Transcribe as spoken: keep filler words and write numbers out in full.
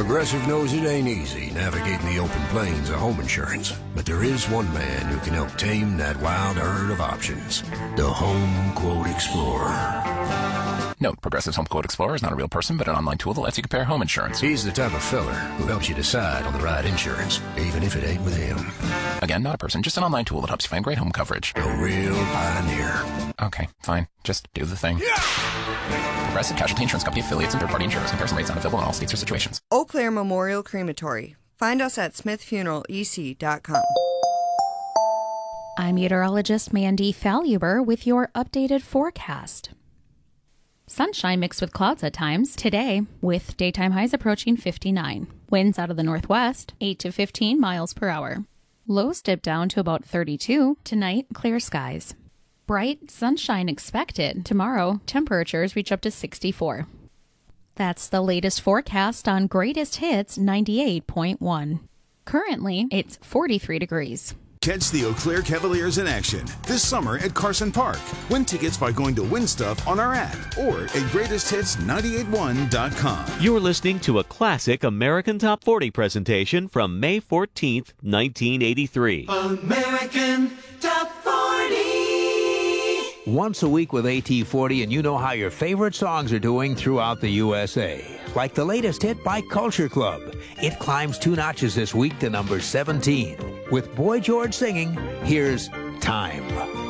Progressive knows it ain't easy navigating the open plains of home insurance, but there is one man who can help tame that wild herd of options. The Home Quote Explorer. Note, Progressive's Home Quote Explorer is not a real person, but an online tool that lets you compare home insurance. He's the type of feller who helps you decide on the right insurance, even if it ain't with him. Again, not a person, just an online tool that helps you find great home coverage. A real pioneer. Okay, fine. Just do the thing. Yeah! Progressive Casualty Insurance Company affiliates and third-party insurers. Comparison rates not available in all states or situations. Eau Claire Memorial Crematory. Find us at smith funeral e c dot com. I'm meteorologist Mandy Faluber with your updated forecast. Sunshine mixed with clouds at times today, with daytime highs approaching fifty-nine. Winds out of the northwest, eight to fifteen miles per hour. Lows dip down to about thirty-two. Tonight, clear skies. Bright sunshine expected. Tomorrow, temperatures reach up to sixty-four. That's the latest forecast on Greatest Hits ninety-eight point one. Currently, it's forty-three degrees. Catch the Eau Claire Cavaliers in action this summer at Carson Park. Win tickets by going to Win Stuff on our app or at greatest hits nine eight one dot com. You're listening to a classic American Top forty presentation from May fourteenth, nineteen eighty-three. American Top forty. Once a week with A T forty, and you know how your favorite songs are doing throughout the U S A. Like the latest hit by Culture Club. It climbs two notches this week to number seventeen. With Boy George singing, here's Time.